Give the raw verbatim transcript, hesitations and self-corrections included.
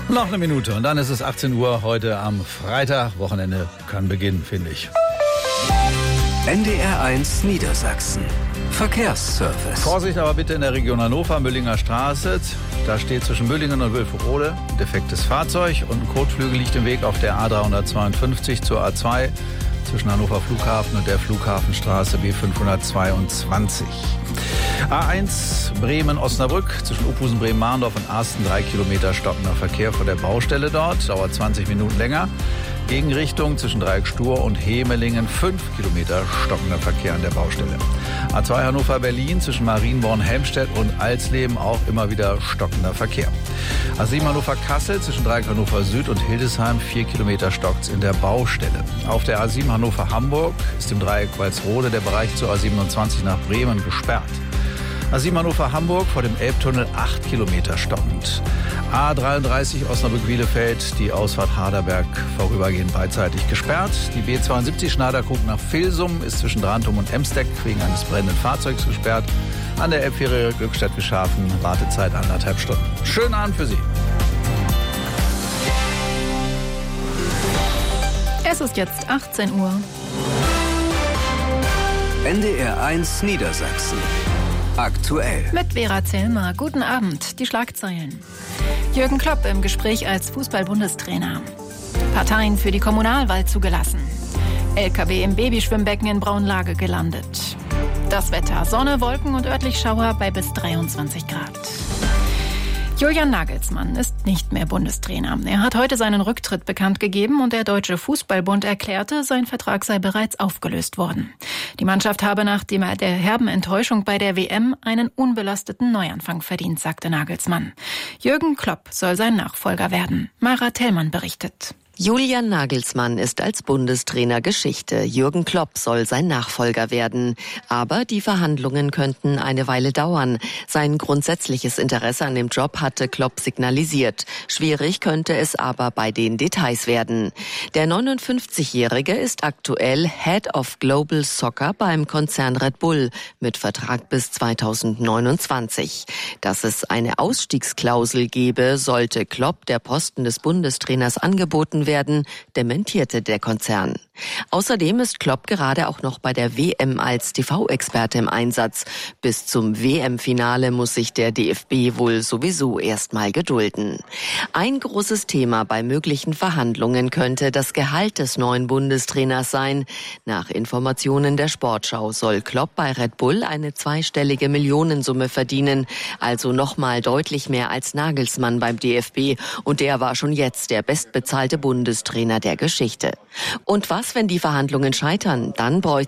Noch eine Minute und dann ist es achtzehn Uhr heute am Freitag. Wochenende kann beginnen, finde ich. N D R eins Niedersachsen. Verkehrsservice. Vorsicht aber bitte in der Region Hannover, Müllinger Straße. Da steht zwischen Müllingen und Wülfrode ein defektes Fahrzeug und ein Kotflügel liegt im Weg auf der A dreihundertzweiundfünfzig zur A zwei zwischen Hannover Flughafen und der Flughafenstraße B fünfhundertzweiundzwanzig. A eins Bremen-Osnabrück zwischen Uphusen, Bremen-Marndorf und Arsten drei Kilometer stockender Verkehr vor der Baustelle dort, dauert zwanzig Minuten länger. Gegenrichtung zwischen Dreieck-Stur und Hemelingen fünf Kilometer stockender Verkehr an der Baustelle. A zwei Hannover-Berlin zwischen Marienborn, Helmstedt und Alsleben auch immer wieder stockender Verkehr. A sieben Hannover-Kassel zwischen Dreieck Hannover Süd und Hildesheim vier Kilometer stockt's in der Baustelle. Auf der A sieben Hannover-Hamburg ist im Dreieck Walsrode der Bereich zur A siebenundzwanzig nach Bremen gesperrt. A sieben Hannover-Hamburg vor dem Elbtunnel acht Kilometer stockend. A dreiunddreißig Osnabrück-Bielefeld, die Ausfahrt Harderberg vorübergehend beidseitig gesperrt. Die B zweiundsiebzig Schneiderkrug nach Vilsum ist zwischen Drantum und Emsteck wegen eines brennenden Fahrzeugs gesperrt. An der Elbfähre Glückstadt-Geschafen Wartezeit anderthalb Stunden. Schönen Abend für Sie. Es ist jetzt achtzehn Uhr. N D R eins Niedersachsen. Aktuell. Mit Vera Zellmer. Guten Abend. Die Schlagzeilen. Jürgen Klopp im Gespräch als Fußball-Bundestrainer. Parteien für die Kommunalwahl zugelassen. L K W im Babyschwimmbecken in Braunlage gelandet. Das Wetter. Sonne, Wolken und örtlich Schauer bei bis dreiundzwanzig Grad. Julian Nagelsmann ist nicht mehr Bundestrainer. Er hat heute seinen Rücktritt bekannt gegeben und der Deutsche Fußballbund erklärte, sein Vertrag sei bereits aufgelöst worden. Die Mannschaft habe nach der herben Enttäuschung bei der W M einen unbelasteten Neuanfang verdient, sagte Nagelsmann. Jürgen Klopp soll sein Nachfolger werden. Mara Tellmann berichtet. Julian Nagelsmann ist als Bundestrainer Geschichte. Jürgen Klopp soll sein Nachfolger werden. Aber die Verhandlungen könnten eine Weile dauern. Sein grundsätzliches Interesse an dem Job hatte Klopp signalisiert. Schwierig könnte es aber bei den Details werden. Der neunundfünfzigjährige ist aktuell Head of Global Soccer beim Konzern Red Bull mit Vertrag bis zweitausendneunundzwanzig. Dass es eine Ausstiegsklausel gebe, sollte Klopp der Posten des Bundestrainers angeboten werden, dementierte der Konzern. Außerdem ist Klopp gerade auch noch bei der W M als T V-Experte im Einsatz. Bis zum W M-Finale muss sich der D F B wohl sowieso erstmal gedulden. Ein großes Thema bei möglichen Verhandlungen könnte das Gehalt des neuen Bundestrainers sein. Nach Informationen der Sportschau soll Klopp bei Red Bull eine zweistellige Millionensumme verdienen, also nochmal deutlich mehr als Nagelsmann beim D F B. Und der war schon jetzt der bestbezahlte Bundestrainer der Geschichte. Und was, wenn die Verhandlungen scheitern? Dann bräuchte